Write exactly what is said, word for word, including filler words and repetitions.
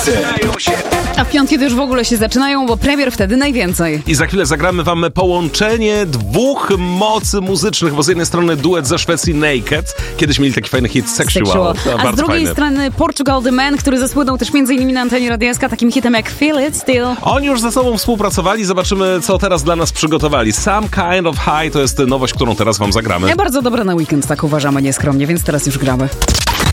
hity. A w piątki to już w ogóle się zaczynają, bo premier wtedy najwięcej. I za chwilę zagramy wam połączenie dwóch mocy muzycznych, bo z jednej strony duet ze Szwecji Naked. Kiedyś mieli taki fajny hit Sexual. Sexual. To A bardzo z drugiej fajny. strony Portugal The Man, który zasłynął też między innymi na antenie Radia S K takim hitem jak Feel It Still. Oni już ze sobą współpracowali, zobaczymy co teraz dla nas przygotowali. Some Kind of High to jest nowość, którą teraz wam zagramy. Ja bardzo dobra na weekend, tak uważamy nieskromnie, więc teraz już gramy.